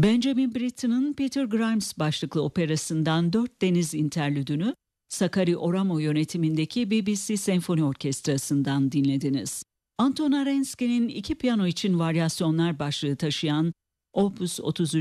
Benjamin Britten'ın Peter Grimes başlıklı operasından Dört Deniz interlüdünü Sakari Oramo yönetimindeki BBC Senfoni Orkestrası'ndan dinlediniz. Anton Arensky'nin iki piyano için varyasyonlar başlığı taşıyan Opus 33